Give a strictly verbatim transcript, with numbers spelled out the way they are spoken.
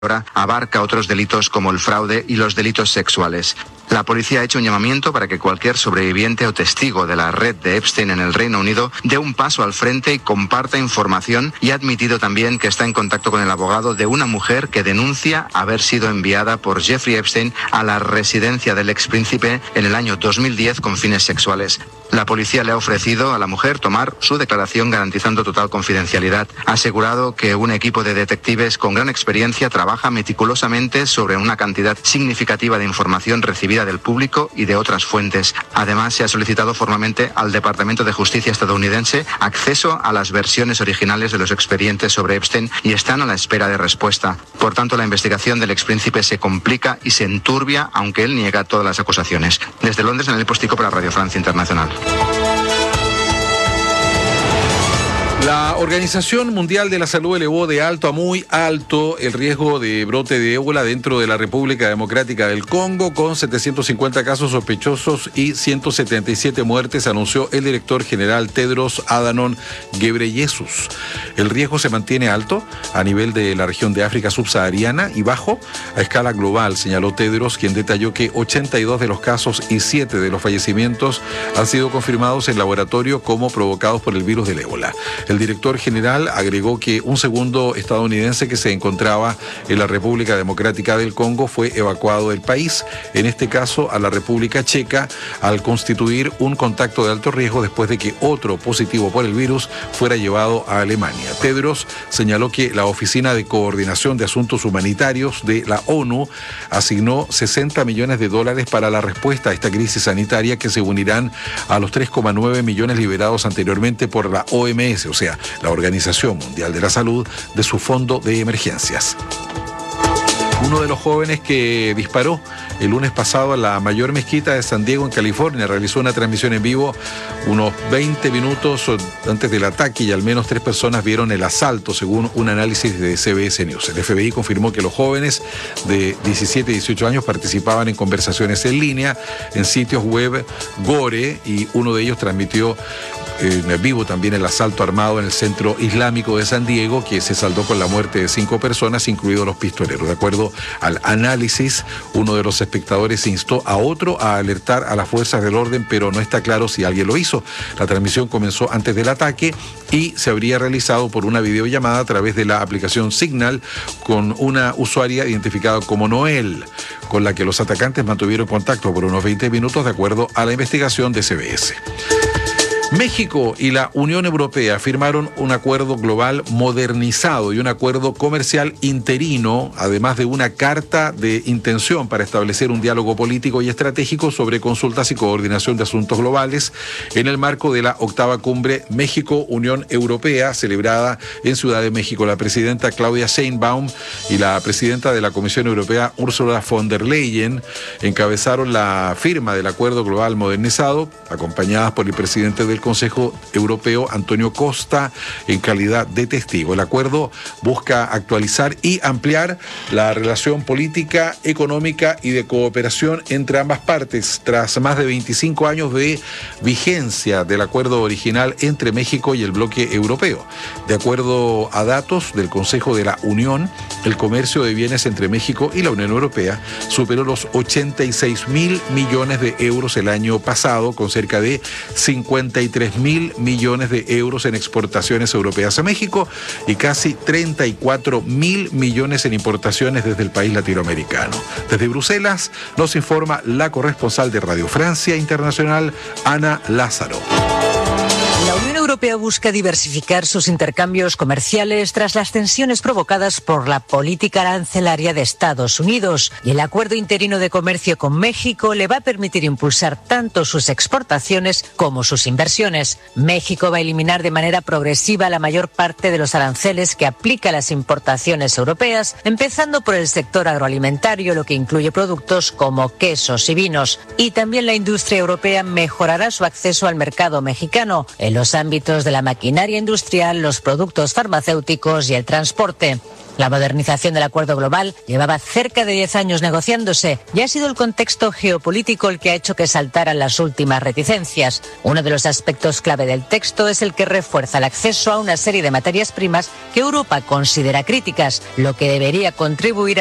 ahora abarca otros delitos como el fraude y los delitos sexuales. La policía ha hecho un llamamiento para que cualquier sobreviviente o testigo de la red de Epstein en el Reino Unido dé un paso al frente y comparta información, y ha admitido también que está en contacto con el abogado de una mujer que denuncia haber sido enviada por Jeffrey Epstein a la residencia del expríncipe en el año dos mil diez con fines sexuales. La policía le ha ofrecido a la mujer tomar su declaración garantizando total confidencialidad. Ha asegurado que un equipo de detectives con gran experiencia trabaja meticulosamente sobre una cantidad significativa de información recibida del público y de otras fuentes. Además, se ha solicitado formalmente al Departamento de Justicia estadounidense acceso a las versiones originales de los expedientes sobre Epstein y están a la espera de respuesta. Por tanto, la investigación del expríncipe se complica y se enturbia, aunque él niega todas las acusaciones. Desde Londres, en el Postigo para Radio Francia Internacional. La Organización Mundial de la Salud elevó de alto a muy alto el riesgo de brote de ébola dentro de la República Democrática del Congo, con setecientos cincuenta casos sospechosos y ciento setenta y siete muertes, anunció el director general Tedros Adhanom Ghebreyesus. El riesgo se mantiene alto a nivel de la región de África subsahariana y bajo a escala global, señaló Tedros, quien detalló que ochenta y dos de los casos y siete de los fallecimientos han sido confirmados en laboratorio como provocados por el virus del ébola. El director general agregó que un segundo estadounidense que se encontraba en la República Democrática del Congo fue evacuado del país, en este caso a la República Checa, al constituir un contacto de alto riesgo después de que otro positivo por el virus fuera llevado a Alemania. Tedros señaló que la Oficina de Coordinación de Asuntos Humanitarios de la ONU asignó sesenta millones de dólares para la respuesta a esta crisis sanitaria, que se unirán a los tres coma nueve millones liberados anteriormente por la O M S, o sea, la Organización Mundial de la Salud, de su fondo de emergencias. Uno de los jóvenes que disparó el lunes pasado a la mayor mezquita de San Diego, en California, realizó una transmisión en vivo unos veinte minutos antes del ataque, y al menos tres personas vieron el asalto, según un análisis de C B S News. El F B I confirmó que los jóvenes de diecisiete y dieciocho años participaban en conversaciones en línea en sitios web Gore, y uno de ellos transmitió en vivo también el asalto armado en el centro islámico de San Diego, que se saldó con la muerte de cinco personas, incluidos los pistoleros. De acuerdo al análisis, uno de los espectadores instó a otro a alertar a las fuerzas del orden, pero no está claro si alguien lo hizo. La transmisión comenzó antes del ataque y se habría realizado por una videollamada a través de la aplicación Signal con una usuaria identificada como Noel, con la que los atacantes mantuvieron contacto por unos veinte minutos, de acuerdo a la investigación de C B S. México y la Unión Europea firmaron un acuerdo global modernizado y un acuerdo comercial interino, además de una carta de intención para establecer un diálogo político y estratégico sobre consultas y coordinación de asuntos globales en el marco de la octava cumbre México-Unión Europea, celebrada en Ciudad de México. La presidenta Claudia Sheinbaum y la presidenta de la Comisión Europea, Ursula von der Leyen, encabezaron la firma del acuerdo global modernizado, acompañadas por el presidente del Consejo Europeo, Antonio Costa, en calidad de testigo. El acuerdo busca actualizar y ampliar la relación política, económica y de cooperación entre ambas partes, tras más de veinticinco años de vigencia del acuerdo original entre México y el bloque europeo. De acuerdo a datos del Consejo de la Unión, el comercio de bienes entre México y la Unión Europea superó los ochenta y seis mil millones de euros el año pasado, con cerca de cincuenta y tres mil millones de euros en exportaciones europeas a México y casi treinta y cuatro mil millones en importaciones desde el país latinoamericano. Desde Bruselas nos informa la corresponsal de Radio Francia Internacional, Ana Lázaro. La Unión Europea busca diversificar sus intercambios comerciales tras las tensiones provocadas por la política arancelaria de Estados Unidos, y el acuerdo interino de comercio con México le va a permitir impulsar tanto sus exportaciones como sus inversiones. México va a eliminar de manera progresiva la mayor parte de los aranceles que aplica a las importaciones europeas, empezando por el sector agroalimentario, lo que incluye productos como quesos y vinos. Y también la industria europea mejorará su acceso al mercado mexicano en los ámbitos de la maquinaria industrial, los productos farmacéuticos y el transporte. La modernización del acuerdo global llevaba cerca de diez años negociándose y ha sido el contexto geopolítico el que ha hecho que saltaran las últimas reticencias. Uno de los aspectos clave del texto es el que refuerza el acceso a una serie de materias primas que Europa considera críticas, lo que debería contribuir